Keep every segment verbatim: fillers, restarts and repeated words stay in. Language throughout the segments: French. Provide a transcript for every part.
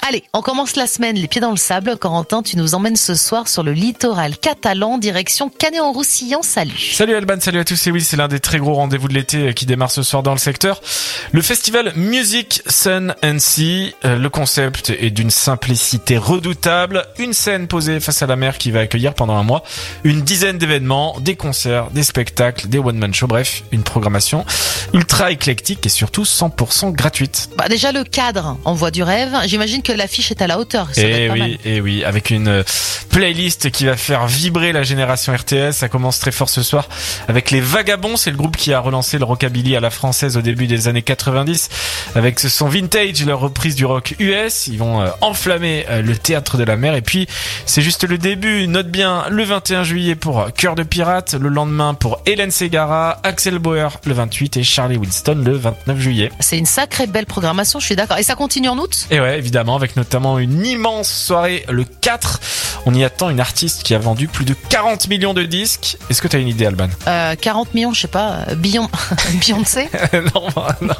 Allez, on commence la semaine les pieds dans le sable. Corentin, tu nous emmènes ce soir sur le littoral catalan, direction Canet-en-Roussillon. Salut. Salut Alban, salut à tous. Et oui, c'est l'un des très gros rendez-vous de l'été qui démarre ce soir dans le secteur. Le festival Music, Sun and Sea. Le concept est d'une simplicité redoutable. Une scène posée face à la mer qui va accueillir pendant un mois une dizaine d'événements, des concerts, des spectacles, des one-man shows. Bref, une programmation ultra éclectique et surtout cent pour cent gratuite. Bah déjà le cadre, on voit du rêve. J'imagine que l'affiche est à la hauteur. Ça et oui, et oui, avec une playlist qui va faire vibrer la génération R T S. Ça commence très fort ce soir avec les Vagabonds. C'est le groupe qui a relancé le rockabilly à la française au début des années quatre-vingt-dix avec ce son vintage, leur reprise du rock U S. Ils vont euh, enflammer euh, le théâtre de la mer. Et puis c'est juste le début. Note bien le vingt et un juillet pour Cœur de Pirate, le lendemain pour Hélène Ségara, Axel Bauer le vingt-huit et Charlie Winston le vingt-neuf juillet. C'est une sacrée belle programmation, je suis d'accord. Et ça continue en août ? Et ouais, évidemment, avec notamment une immense soirée le quatre. On y attend une artiste qui a vendu plus de quarante millions de disques. Est-ce que t'as une idée, Alban ? euh, quarante millions, je sais pas, Beyon... Beyoncé. Non, non.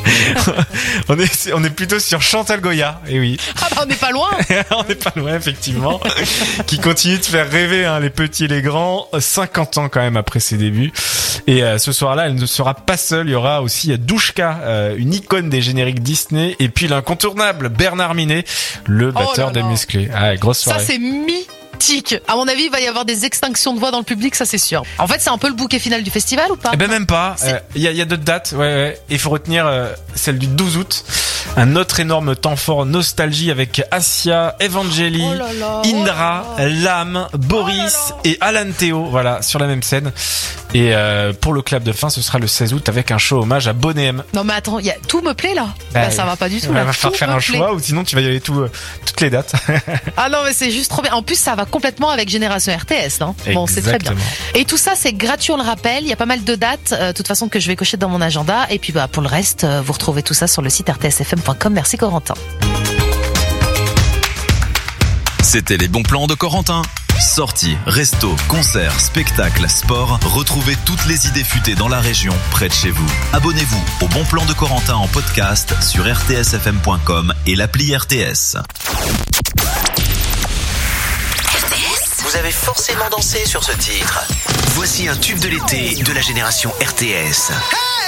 on est on est plutôt sur Chantal Goya. Et oui. Ah bah on n'est pas loin. On n'est pas loin, effectivement. Qui continue de faire rêver hein, les petits et les grands. cinquante ans quand même après ses débuts. Et euh, ce soir-là, elle ne sera pas seule. Il y aura aussi Douchka, euh, une icône des génériques Disney, et puis l'incontournable Bernard Minet, le batteur oh des Musclés. Ah, grosse soirée. Ça c'est mythique. À mon avis, il va y avoir des extinctions de voix dans le public, ça c'est sûr. En fait, c'est un peu le bouquet final du festival ou pas ? Eh ben même pas. Il euh, y a, y a d'autres dates. Ouais, ouais. Il faut retenir euh, celle du douze août. Un autre énorme temps fort nostalgie avec Asia, Evangeli, oh là là, Indra, oh là là. Lame, Boris oh là là. et Alan Théo, voilà, sur la même scène. Et euh, pour le clap de fin, ce sera le seize août avec un show hommage à Boney M. Non mais attends, y a... tout me plaît là. Bah, bah, ça va pas du tout. Il là. va falloir Tout faire un plaît. choix ou sinon tu vas y aller tout, euh, toutes les dates. Ah non mais c'est juste trop bien. En plus ça va complètement avec Génération R T S, non ? Bon, c'est très bien. Et tout ça c'est gratuit, on le rappelle. Il y a pas mal de dates, euh, de toute façon que je vais cocher dans mon agenda. Et puis bah pour le reste, euh, vous retrouvez tout ça sur le site r t s f m point com. Merci Corentin. C'était les bons plans de Corentin. Sorties, restos, concerts, spectacles, sport. Retrouvez toutes les idées futées dans la région, près de chez vous. Abonnez-vous au Bon Plan de Corentin en podcast sur r t s f m point com et l'appli R T S. Vous avez forcément dansé sur ce titre. Voici un tube de l'été de la génération R T S.